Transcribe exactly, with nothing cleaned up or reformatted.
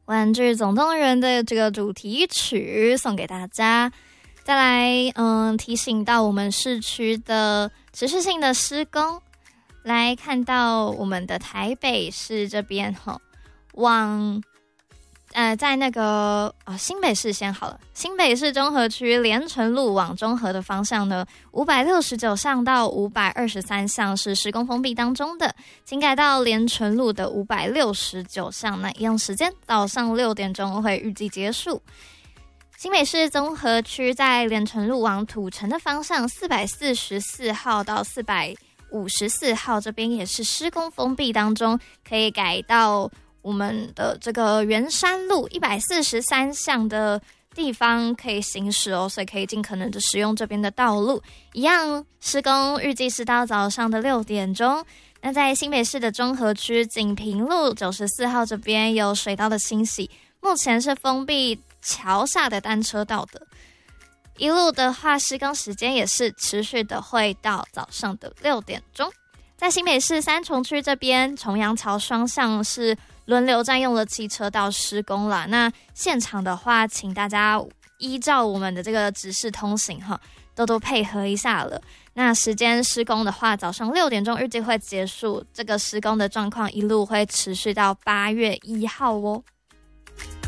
玩具总动员的这个主题曲送给大家。再来，嗯，提醒到我们市区的持续性的施工，来看到我们的台北市这边吼，往呃，在那个呃新北市先好了，新北市中和区连城路往中和的方向呢，五百六十九巷到五百二十三巷是施工封闭当中的，请改到连城路的五百六十九巷，那一样时间早上六点钟会预计结束。新北市综合区在连城路往土城的方向，四百四十四号到四百五十四号这边也是施工封闭当中，可以改到我们的这个圆山路一百四十三巷的地方可以行驶哦，所以可以尽可能的使用这边的道路。一样施工预计是到早上的六点钟。那在新北市的中和区锦屏路九十四号这边有水道的清洗，目前是封闭桥下的单车道的。一路的话，施工时间也是持续的，会到早上的六点钟。在新北市三重区这边，重阳桥双向是轮流占用了汽车道施工啦。那现场的话，请大家依照我们的这个指示通行哈，多多配合一下了。那时间施工的话，早上六点钟预计会结束，这个施工的状况一路会持续到八月一号哦。